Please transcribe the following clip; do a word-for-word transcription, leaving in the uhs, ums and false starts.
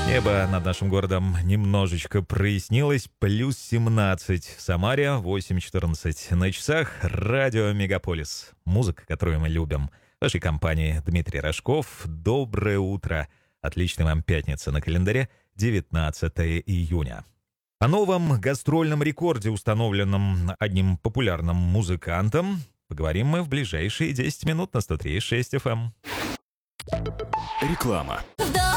Небо над нашим городом немножечко прояснилось. Плюс семнадцать в Самаре, восемь четырнадцать на часах. Радио Мегаполис. Музыка, которую мы любим. В вашей компании Дмитрий Рожков. Доброе утро. Отличной вам пятницы на календаре. девятнадцатое июня. О новом гастрольном рекорде, установленном одним популярным музыкантом, поговорим мы в ближайшие десять минут на сто три и шесть эф эм. Реклама. В